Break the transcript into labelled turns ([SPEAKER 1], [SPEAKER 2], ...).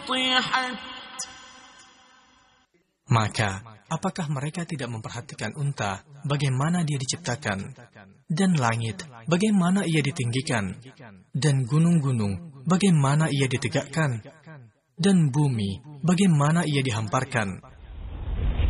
[SPEAKER 1] طِيحَتْ.
[SPEAKER 2] Maka, apakah mereka tidak memperhatikan unta, bagaimana dia diciptakan, dan langit, bagaimana ia ditinggikan, dan gunung-gunung, bagaimana ia ditegakkan, dan bumi, bagaimana ia dihamparkan,